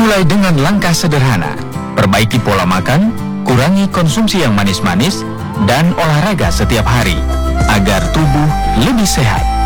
Mulai dengan langkah sederhana, perbaiki pola makan, kurangi konsumsi yang manis-manis, dan olahraga setiap hari, agar tubuh lebih sehat.